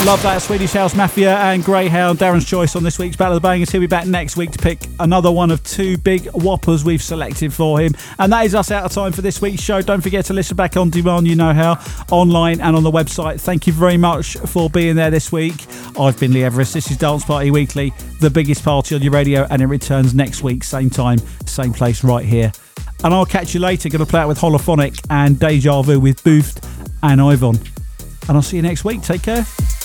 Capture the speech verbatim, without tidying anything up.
Love that. Swedish House Mafia and Greyhound. Darren's choice on this week's Battle of the Bangers. He'll be back next week to pick another one of two big whoppers we've selected for him. And that is us out of time for this week's show. Don't forget to listen back on demand, you know how, online and on the website. Thank you very much for being there this week. I've been Lee Everest. This is Dance Party Weekly, the biggest party on your radio, and it returns next week, same time, same place, right here. And I'll catch you later. Going to play out with Holophonic and Deja Vu with Booth and Yvonne. And I'll see you next week. Take care.